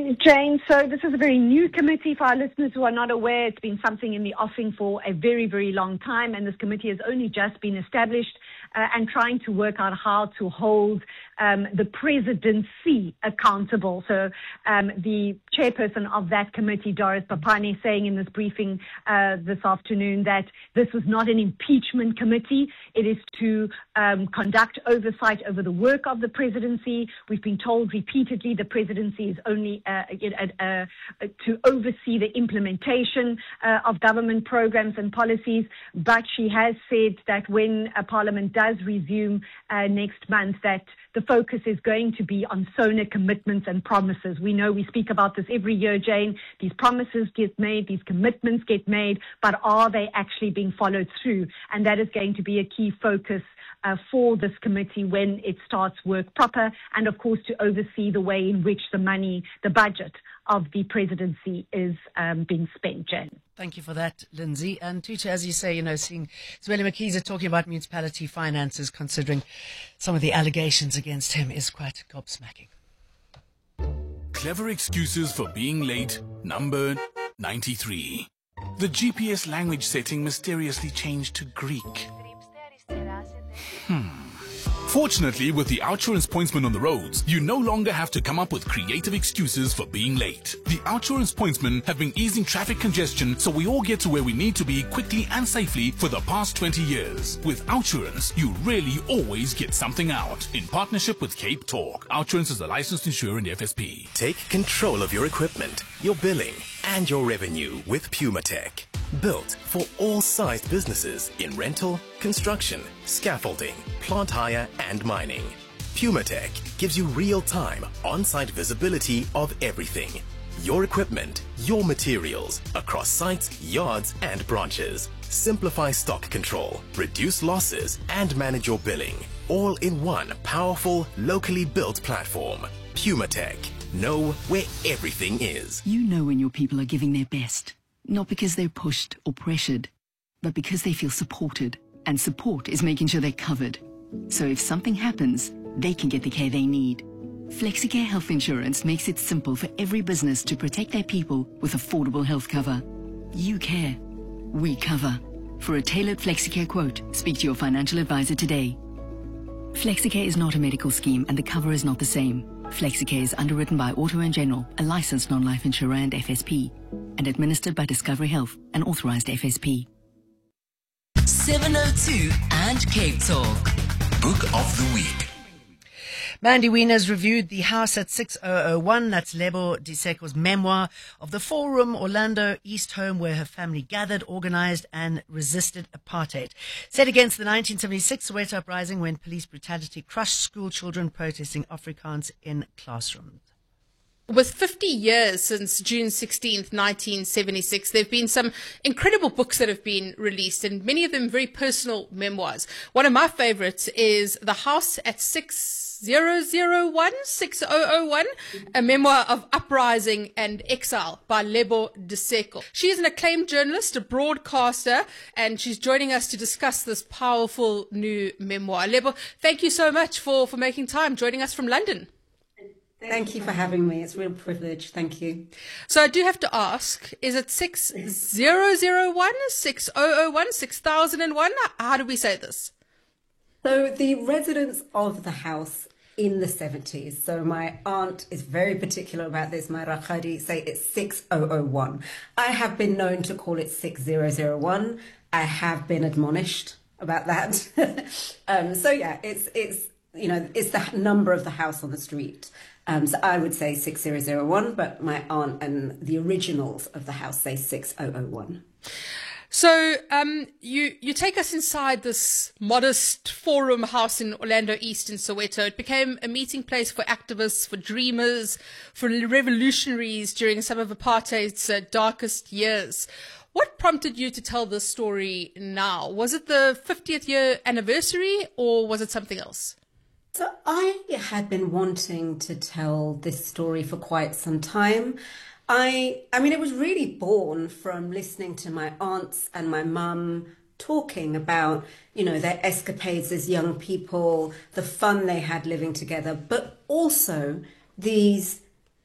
Jane, so this is a very new committee for our listeners who are not aware. It's been something in the offing for a very, very long time, and this committee has only just been established and trying to work out how to hold the presidency accountable. So the chairperson of that committee, Doris Papane, saying in this briefing this afternoon that this was not an impeachment committee. It is to conduct oversight over the work of the presidency. We've been told repeatedly the presidency is only to oversee the implementation of government programs and policies, but she has said that when Parliament does resume next month, that the focus is going to be on SONA commitments and promises. We know we speak about this every year, Jane. These promises get made, these commitments get made, but are they actually being followed through? And that is going to be a key focus for this committee when it starts work proper, and of course to oversee the way in which the money, the budget of the presidency is being spent, Jane. Thank you for that, Lindsay. And Tutu, as you say, seeing Zweli Mkhize talking about municipality finances, considering some of the allegations against him, is quite gobsmacking. Clever excuses for being late, number 93. The GPS language setting mysteriously changed to Greek. Fortunately, with the OUTsurance Pointsman on the roads, you no longer have to come up with creative excuses for being late. The OUTsurance Pointsmen have been easing traffic congestion so we all get to where we need to be quickly and safely for the past 20 years. With OUTsurance, you really always get something out. In partnership with Cape Talk, OUTsurance is a licensed insurer in the FSP. Take control of your equipment, your billing, and your revenue with PumaTech. Built for all sized businesses in rental, construction, scaffolding, plant hire, and mining. PumaTech gives you real-time, on-site visibility of everything. Your equipment, your materials, across sites, yards, and branches. Simplify stock control, reduce losses, and manage your billing. All in one powerful, locally built platform. PumaTech. Know where everything is. You know when your people are giving their best. Not because they're pushed or pressured, but because they feel supported. And support is making sure they're covered. So if something happens, they can get the care they need. FlexiCare Health Insurance makes it simple for every business to protect their people with affordable health cover. You care. We cover. For a tailored FlexiCare quote, speak to your financial advisor today. FlexiCare is not a medical scheme and the cover is not the same. FlexiCare is underwritten by Auto & General, a licensed non-life insurer and FSP, and administered by Discovery Health, an authorized FSP. 702 and Cape Talk. Book of the Week. Mandy Wieners reviewed The House at 6001. That's Lebo Diseko's memoir of the four-room Orlando East home where her family gathered, organized and resisted apartheid. Set against the 1976 Soweto uprising when police brutality crushed school children protesting Afrikaans in classrooms. With 50 years since June 16th, 1976, there have been some incredible books that have been released, and many of them very personal memoirs. One of my favorites is The House at 6001, a memoir of uprising and exile by Lebo Diseko. She is an acclaimed journalist, a broadcaster, and she's joining us to discuss this powerful new memoir. Lebo, thank you so much for making time, joining us from London. Thank you for having me. It's a real privilege. Thank you. So I do have to ask, is it 6001, 6001, 6001? How do we say this? So the residents of the house in the 70s. So my aunt is very particular about this. My Rakhadi say it's 6001. I have been known to call it 6001. I have been admonished about that. So yeah, it's the number of the house on the street. So I would say 6001, but my aunt and the originals of the house say 6001. So you take us inside this modest four-room house in Orlando East in Soweto. It became a meeting place for activists, for dreamers, for revolutionaries during some of apartheid's darkest years. What prompted you to tell this story now? Was it the 50th year anniversary or was it something else? So I had been wanting to tell this story for quite some time. I mean, it was really born from listening to my aunts and my mum talking about, their escapades as young people, the fun they had living together, but also these